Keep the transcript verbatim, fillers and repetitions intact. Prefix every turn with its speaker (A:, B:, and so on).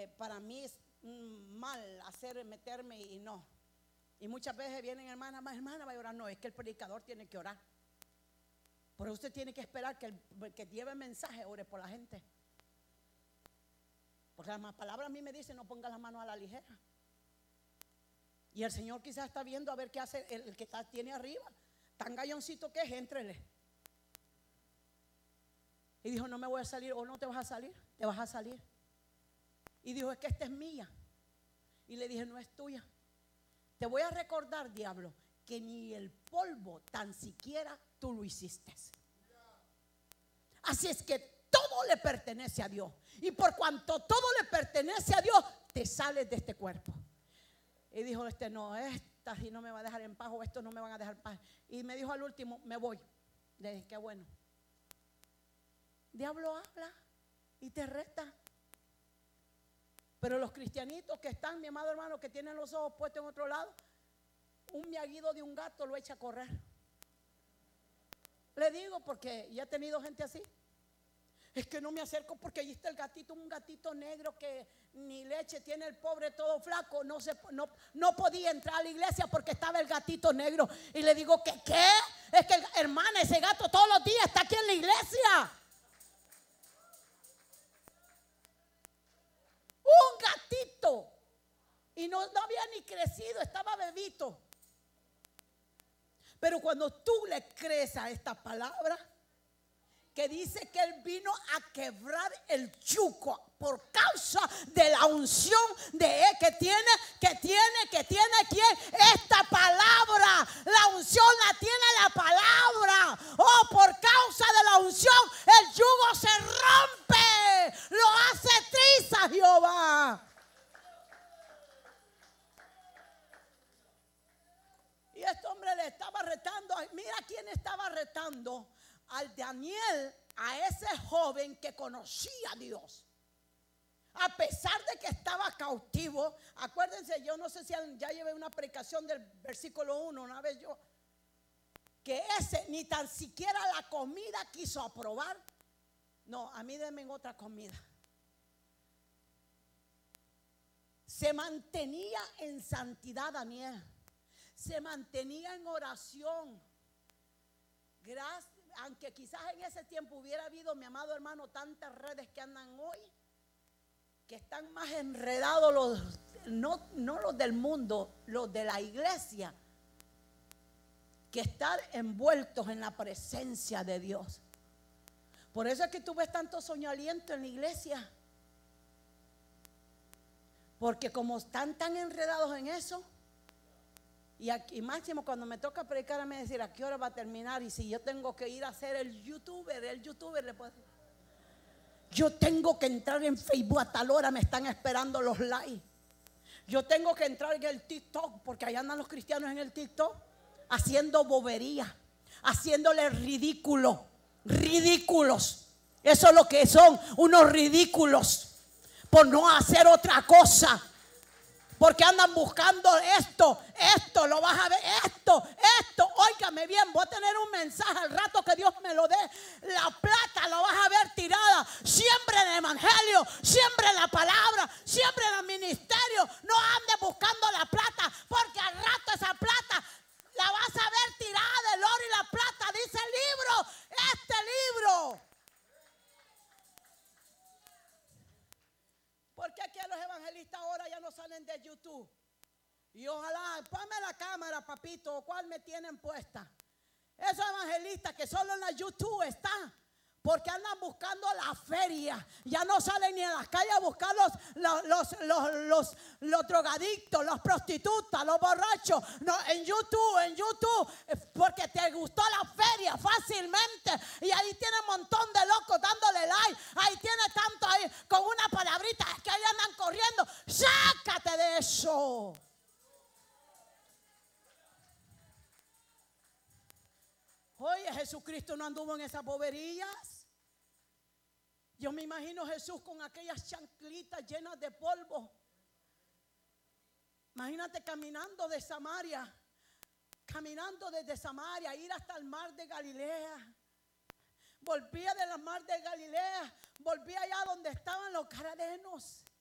A: que para mí es mm, mal hacer, meterme y no. Y muchas veces vienen hermanas, hermana, va a orar. No, es que el predicador tiene que orar. Por eso usted tiene que esperar que el que lleve el mensaje ore por la gente. Porque la palabra a mí me dice: no ponga las manos a la ligera. Y el Señor quizás está viendo a ver qué hace el, el que está, tiene arriba. Tan galloncito que es, éntrele. Y dijo: no me voy a salir. O no te vas a salir, te vas a salir. Y dijo: es que esta es mía. Y le dije: no es tuya. Te voy a recordar, diablo, que ni el polvo tan siquiera tú lo hiciste. Así es que todo le pertenece a Dios. Y por cuanto todo le pertenece a Dios, te sales de este cuerpo. Y dijo este: no, esta y no me va a dejar en paz, o estos no me van a dejar en paz. Y me dijo al último: me voy. Le dije: qué bueno. Diablo habla y te reta. Pero los cristianitos que están, mi amado hermano, que tienen los ojos puestos en otro lado, un miaguido de un gato lo echa a correr. Le digo porque ya he tenido gente así. Es que no me acerco porque allí está el gatito, un gatito negro que ni leche tiene, el pobre todo flaco. No, se, no, no podía entrar a la iglesia porque estaba el gatito negro. Y le digo: ¿qué? ¿Qué? Es que, hermana, ese gato todos los días está aquí en la iglesia. Un gatito. Y no, no había ni crecido, estaba bebito. Pero cuando tú le crees a esta palabra, que dice que él vino a quebrar el yugo por causa de la unción de él que tiene, que tiene, que tiene quien, esta palabra, la unción la tiene la palabra. Oh, por causa de la unción, el yugo se rompe, lo hace triza Jehová. Y este hombre le estaba retando, mira quién estaba retando. Al Daniel, a ese joven que conocía a Dios, a pesar de que estaba cautivo. Acuérdense, yo no sé si ya llevé una predicación del versículo uno, una vez yo, que ese ni tan siquiera la comida quiso aprobar. No, a mí denme otra comida. Se mantenía en santidad Daniel, se mantenía en oración. Gracias. Aunque quizás en ese tiempo hubiera habido, mi amado hermano, tantas redes que andan hoy, que están más enredados los, no, no los del mundo, los de la iglesia, que estar envueltos en la presencia de Dios. Por eso es que tú ves tanto soñoliento en la iglesia, porque como están tan enredados en eso. Y, aquí, y máximo cuando me toca predicar, a mí decir a qué hora va a terminar. Y si yo tengo que ir a ser el youtuber, el youtuber le puedo, yo tengo que entrar en Facebook a tal hora, me están esperando los likes. Yo tengo que entrar en el TikTok, porque allá andan los cristianos en el TikTok haciendo bobería, haciéndole ridículo, ridículos. Eso es lo que son, unos ridículos, por no hacer otra cosa. Porque andan buscando esto, esto, lo vas a ver, esto, esto. Óigame bien, voy a tener un mensaje al rato que Dios me lo dé. La plata lo vas a ver tirada. Siempre en el evangelio, siempre en la palabra, siempre en el ministerio. No andes buscando la plata, porque al rato esa plata la vas a ver tirada del oro y la plata. Dice el libro, este libro. Porque aquí a los evangelistas ahora ya no salen de YouTube. Y ojalá, ponme la cámara, papito, ¿cuál me tienen puesta? Esos evangelistas que solo en la YouTube están, porque andan buscando la feria. Ya no salen ni a las calles a buscar los, los, los, los, los, los drogadictos, los prostitutas, los borrachos. No, en YouTube, en YouTube, porque te gustó la feria fácilmente. Y ahí tiene un montón de locos dándole like. Ahí tiene tanto ahí con una palabrita que ahí andan corriendo. Sácate de eso. Oye, Jesucristo no anduvo en esas boberías. Yo me imagino Jesús con aquellas chanclitas llenas de polvo. Imagínate caminando de Samaria, caminando desde Samaria, ir hasta el mar de Galilea. Volvía de la mar de Galilea, volvía allá donde estaban los gadarenos.